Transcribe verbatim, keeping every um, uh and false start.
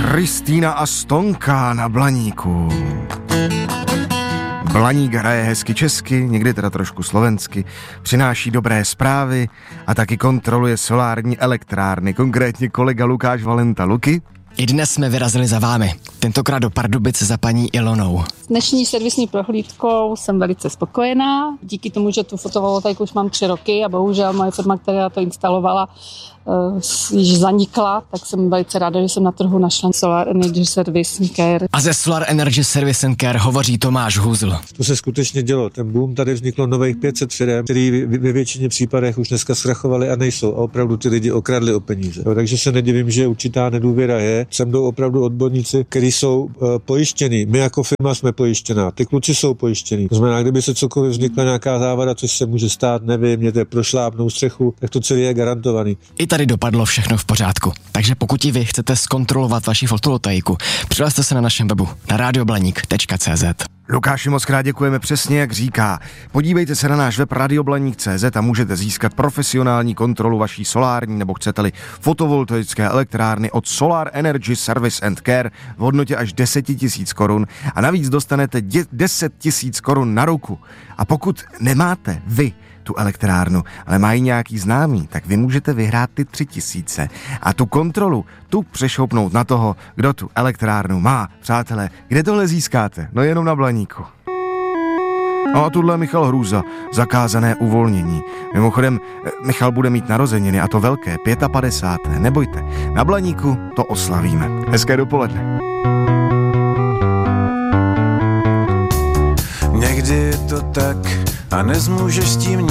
Kristýna a Stonka na Blaníku. Blaník hraje hezky česky, někdy teda trošku slovensky, přináší dobré zprávy a taky kontroluje solární elektrárny, konkrétně kolega Lukáš Valenta. Luky? I dnes jsme vyrazili za vámi, tentokrát do Pardubic za paní Ilonou. S dnešní servisní prohlídkou jsem velice spokojená. Díky tomu, že tu fotovoltaiku už mám tři roky a bohužel moje firma, která to instalovala, uh, již zanikla, tak jsem velice ráda, že jsem na trhu našla Solar Energy Service and Care. A ze Solar Energy Service and Care hovoří Tomáš Hůzl. To se skutečně dělo. Ten boom, tady vzniklo nových pět set firem, který ve většině případech už dneska zkrachovali a nejsou. A opravdu ty lidi okradli o peníze. No, takže se nedivím, že určitá nedůvěra je. Sem jdou opravdu odborníci, kteří jsou uh, pojištění. My jako firma jsme pojištěná. Ty kluci jsou pojištění. To znamená, kdyby se cokoliv vznikla nějaká závada, což se může stát, nevím, mějte prošlápnou střechu, tak to celé je garantovaný. I tady dopadlo všechno v pořádku. Takže pokud i vy chcete zkontrolovat vaši fotovoltaiku, přihlaste se na našem webu na radioblaník tečka cé zet. Lukáši, moc krát děkujeme, přesně jak říká. Podívejte se na náš web radioblaník tečka cé zet a můžete získat profesionální kontrolu vaší solární nebo chcete-li fotovoltaické elektrárny od Solar Energy Service and Care v hodnotě až deset tisíc korun a navíc dostanete deset tisíc korun na ruku. A pokud nemáte vy tu elektrárnu, ale mají nějaký známý, tak vy můžete vyhrát ty tři tisíce a tu kontrolu, tu přešoupnout na toho, kdo tu elektrárnu má. Přátelé, kde tohle získáte? No jenom na Blaníku. No a tuhle Michal Hrůza, zakázané uvolnění. Mimochodem, Michal bude mít narozeniny a to velké, padesát pět. Nebojte, na Blaníku to oslavíme. Hezké dopoledne. Někdy je to tak a nezmůžeš s tím